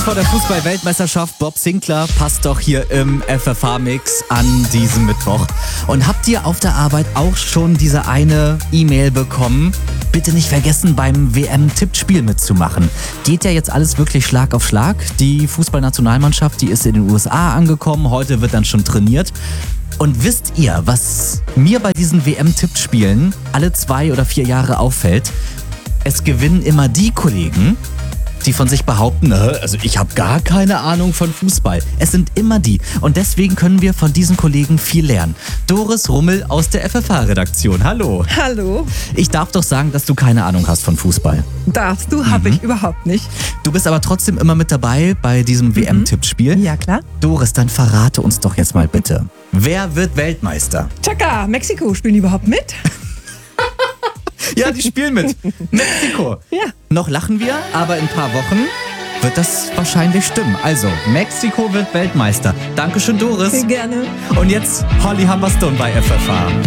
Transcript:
vor der Fußball-Weltmeisterschaft. Bob Sinclair passt doch hier im FFH-Mix an diesem Mittwoch. Und habt ihr auf der Arbeit auch schon diese eine E-Mail bekommen? Bitte nicht vergessen, beim WM-Tippspiel mitzumachen. Geht ja jetzt alles wirklich Schlag auf Schlag. Die Fußballnationalmannschaft, die ist in den USA angekommen. Heute wird dann schon trainiert. Und wisst ihr, was mir bei diesen WM-Tippspielen alle 2 oder 4 Jahre auffällt? Es gewinnen immer die Kollegen, die von sich behaupten, also ich habe gar keine Ahnung von Fußball. Es sind immer die. Und deswegen können wir von diesen Kollegen viel lernen. Doris Rummel aus der FFH-Redaktion. Hallo. Hallo. Ich darf doch sagen, dass du keine Ahnung hast von Fußball. Darfst du, habe ich überhaupt nicht. Du bist aber trotzdem immer mit dabei bei diesem WM-Tippspiel. Ja, klar. Doris, dann verrate uns doch jetzt mal bitte. Wer wird Weltmeister? Chaka, Mexiko, spielen die überhaupt mit? Ja, die spielen mit. Mexiko. Ja. Noch lachen wir, aber in ein paar Wochen wird das wahrscheinlich stimmen. Also, Mexiko wird Weltmeister. Dankeschön, Doris. Gerne. Und jetzt Holly Humberstone bei FFH.